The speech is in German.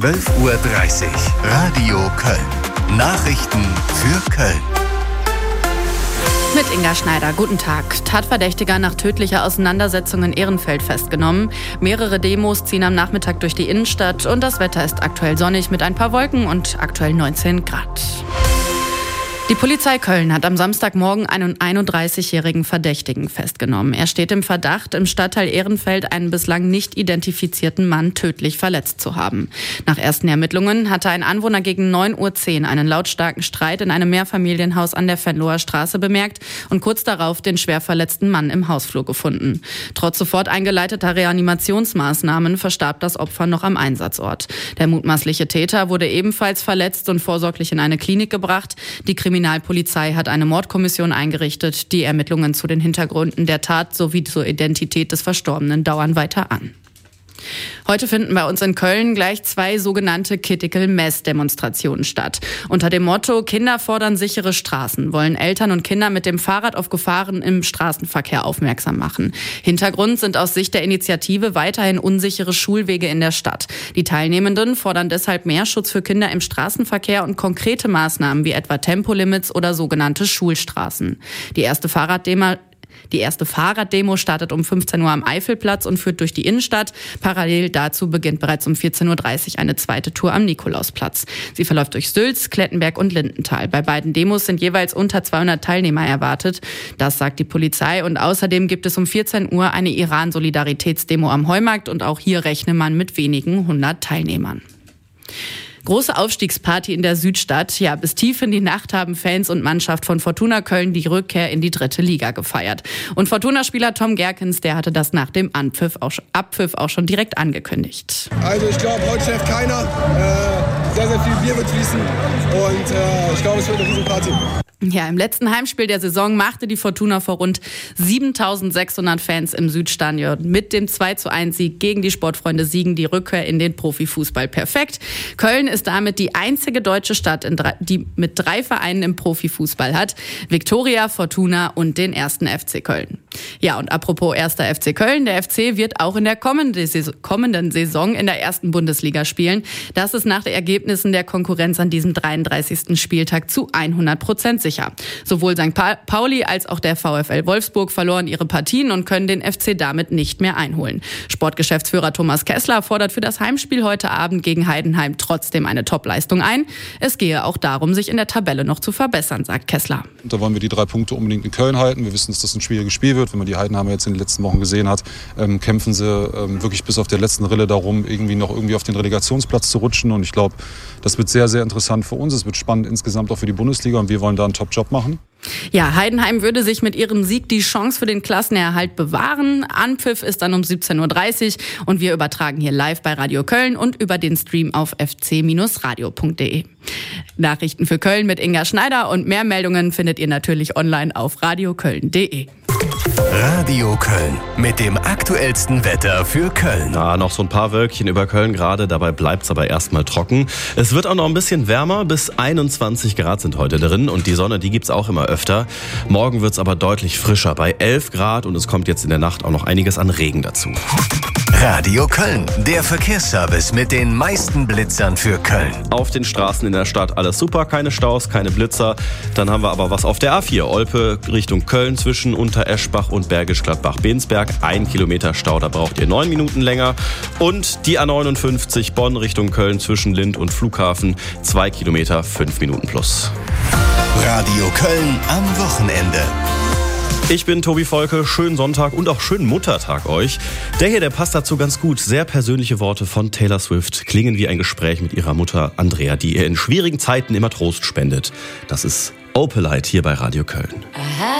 12:30 Uhr. Radio Köln. Nachrichten für Köln. Mit Inga Schneider, guten Tag. Tatverdächtiger nach tödlicher Auseinandersetzung in Ehrenfeld festgenommen. Mehrere Demos ziehen am Nachmittag durch die Innenstadt und das Wetter ist aktuell sonnig mit ein paar Wolken und aktuell 19 Grad. Die Polizei Köln hat am Samstagmorgen einen 31-jährigen Verdächtigen festgenommen. Er steht im Verdacht, im Stadtteil Ehrenfeld einen bislang nicht identifizierten Mann tödlich verletzt zu haben. Nach ersten Ermittlungen hatte ein Anwohner gegen 9:10 Uhr einen lautstarken Streit in einem Mehrfamilienhaus an der Venloer Straße bemerkt und kurz darauf den schwer verletzten Mann im Hausflur gefunden. Trotz sofort eingeleiteter Reanimationsmaßnahmen verstarb das Opfer noch am Einsatzort. Der mutmaßliche Täter wurde ebenfalls verletzt und vorsorglich in eine Klinik gebracht. Die Kriminalpolizei hat eine Mordkommission eingerichtet. Die Ermittlungen zu den Hintergründen der Tat sowie zur Identität des Verstorbenen dauern weiter an. Heute finden bei uns in Köln gleich 2 sogenannte Critical Mass Demonstrationen statt. Unter dem Motto Kinder fordern sichere Straßen wollen Eltern und Kinder mit dem Fahrrad auf Gefahren im Straßenverkehr aufmerksam machen. Hintergrund sind aus Sicht der Initiative weiterhin unsichere Schulwege in der Stadt. Die Teilnehmenden fordern deshalb mehr Schutz für Kinder im Straßenverkehr und konkrete Maßnahmen wie etwa Tempolimits oder sogenannte Schulstraßen. Die erste Fahrraddemo startet um 15 Uhr am Eifelplatz und führt durch die Innenstadt. Parallel dazu beginnt bereits um 14:30 Uhr eine zweite Tour am Nikolausplatz. Sie verläuft durch Sülz, Klettenberg und Lindenthal. Bei beiden Demos sind jeweils unter 200 Teilnehmer erwartet. Das sagt die Polizei. Und außerdem gibt es um 14 Uhr eine Iran-Solidaritätsdemo am Heumarkt. Und auch hier rechne man mit wenigen 100 Teilnehmern. Große Aufstiegsparty in der Südstadt. Ja, bis tief in die Nacht haben Fans und Mannschaft von Fortuna Köln die Rückkehr in die 3. Liga gefeiert. Und Fortuna-Spieler Tom Gerkens, der hatte das nach dem Abpfiff auch schon direkt angekündigt. Also ich glaube, heute schläft keiner. Sehr, sehr viel Bier wird fließen und ich glaube, es wird eine Riesenparty. Ja, im letzten Heimspiel der Saison machte die Fortuna vor rund 7.600 Fans im Südstadion mit dem 2:1-Sieg gegen die Sportfreunde Siegen die Rückkehr in den Profifußball perfekt. Köln ist damit die einzige deutsche Stadt, die mit 3 Vereinen im Profifußball hat. Viktoria, Fortuna und den 1. FC Köln. Ja, und apropos 1. FC Köln, der FC wird auch in der kommenden Saison in der 1. Bundesliga spielen. Das ist nach den Ergebnissen der Konkurrenz an diesem 33. Spieltag zu 100% sicher. Sowohl St. Pauli als auch der VfL Wolfsburg verloren ihre Partien und können den FC damit nicht mehr einholen. Sportgeschäftsführer Thomas Kessler fordert für das Heimspiel heute Abend gegen Heidenheim trotzdem eine Topleistung ein. Es gehe auch darum, sich in der Tabelle noch zu verbessern, sagt Kessler. Da wollen wir die 3 Punkte unbedingt in Köln halten. Wir wissen, dass das ein schwieriges Spiel wird. Wenn man die Heidenheimer jetzt in den letzten Wochen gesehen hat, kämpfen sie wirklich bis auf der letzten Rille darum, irgendwie auf den Relegationsplatz zu rutschen. Und ich glaube, das wird sehr, sehr interessant für uns. Es wird spannend insgesamt auch für die Bundesliga und wir wollen da einen Top-Job machen. Ja, Heidenheim würde sich mit ihrem Sieg die Chance für den Klassenerhalt bewahren. Anpfiff ist dann um 17:30 Uhr und wir übertragen hier live bei Radio Köln und über den Stream auf fc-radio.de. Nachrichten für Köln mit Inga Schneider und mehr Meldungen findet ihr natürlich online auf radioköln.de. Radio Köln mit dem aktuellsten Wetter für Köln. Noch so ein paar Wölkchen über Köln gerade, dabei bleibt's aber erstmal trocken. Es wird auch noch ein bisschen wärmer, bis 21 Grad sind heute drin und die Sonne, die gibt's auch immer öfter. Morgen wird's aber deutlich frischer bei 11 Grad und es kommt jetzt in der Nacht auch noch einiges an Regen dazu. Radio Köln, der Verkehrsservice mit den meisten Blitzern für Köln. Auf den Straßen in der Stadt alles super, keine Staus, keine Blitzer. Dann haben wir aber was auf der A4, Olpe Richtung Köln zwischen Untereschbach und Bergisch Gladbach-Bensberg. 1 Kilometer Stau, da braucht ihr 9 Minuten länger. Und die A59 Bonn Richtung Köln zwischen Lind und Flughafen. 2 Kilometer, 5 Minuten plus. Radio Köln am Wochenende. Ich bin Tobi Volke, schönen Sonntag und auch schönen Muttertag euch. Der hier, der passt dazu ganz gut. Sehr persönliche Worte von Taylor Swift klingen wie ein Gespräch mit ihrer Mutter Andrea, die ihr in schwierigen Zeiten immer Trost spendet. Das ist Opalite hier bei Radio Köln.